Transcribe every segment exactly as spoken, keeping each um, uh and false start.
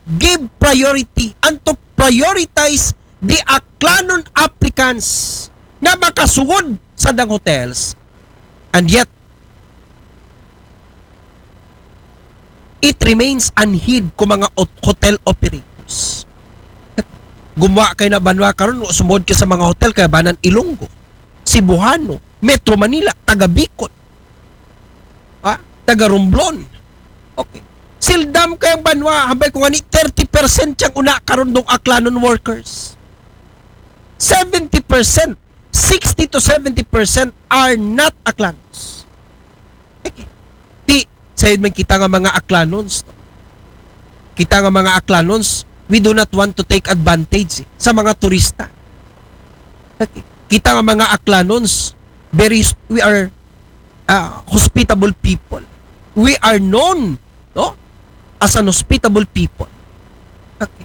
give priority and to prioritize the Aklanon applicants na makasugod sa dang hotels. And yet, it remains unhid kung mga hotel operators. Gumawa kayo na banwa karon sumod ka sa mga hotel kaya banan Ilonggo, Cebuano, Metro Manila, taga Bicol, ha? Taga Romblon. Okay. Sildam kayong banwa, habay ko nga ni thirty percent siyang una karon dong Aklanon workers. seventy percent, sixty to seventy percent are not Aklanons. Okay. Di, sayod man kita nga mga Aklanons. Kita nga mga Aklanons, we do not want to take advantage eh, sa mga turista. Okay. Kita nga mga Aklanons, very, we are uh, hospitable people. We are known, no, as an hospitable people. Okay.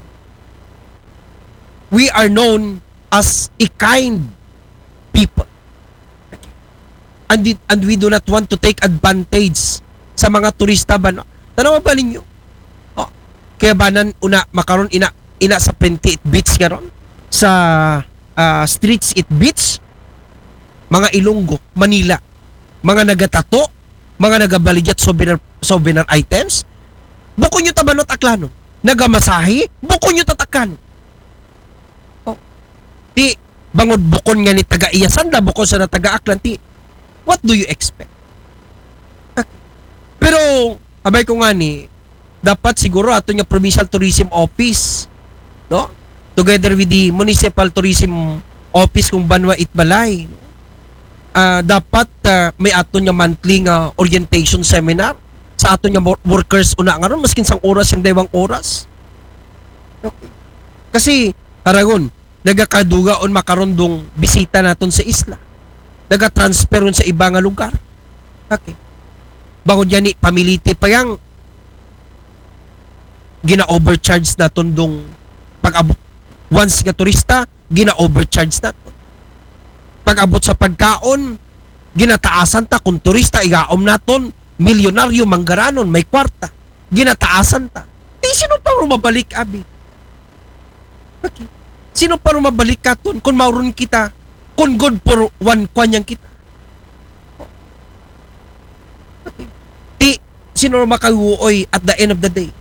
We are known as a kind people. Okay. And, we, and we do not want to take advantage sa mga turista ba. No? Tanawa ba ninyo? Oh, kaya ba nan una makaron ina ina sa twenty-eight beach karon sa uh, streets it beach, mga Ilonggo, Manila, mga nagatato, mga nagabaligyan souvenir souvenir items, buko nyo tabanot Aklanon, nagamasahi, buko nyo tatakan. Oh. Di bangod bukon nga ni taga Iyasan da bukon sa na taga Aklan, ti what do you expect? Pero abay ko nga ni dapat siguro ato nga Provincial Tourism Office, no? Together with the Municipal Tourism Office kung Banwa Itbalay, uh, dapat uh, may ato nga monthly nga orientation seminar sa ato nga workers una nga ron maskin sang oras yung dewang oras. Okay. Kasi haragon nagakadugaon makarondong bisita naton sa isla. Naga-transferon sa iba nga lugar. Okay. Bangod yan ni pamiliti pa yang gina-overcharge naton dong pag-abot once nga turista, gina-overcharge naton. Pag-abot sa pagkaon, ginataasan ta kung turista igaom naton, milyonaryo manggaranon, may kwarta. Ginataasan ta. Di sino pa rumabalik abi? Okay. Sino pa rumabalik katon kung mauron kita, kung good for one kwanyang kita? Okay. Di sino makauoy at the end of the day?